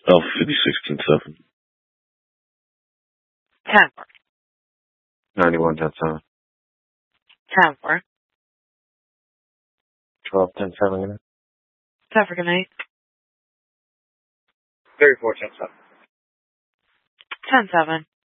Alpha 56, 10-7. 10-4. 91, 10-7. 10-4. 12, 10-7. 10 for good night. 34, 10-7. 10-7.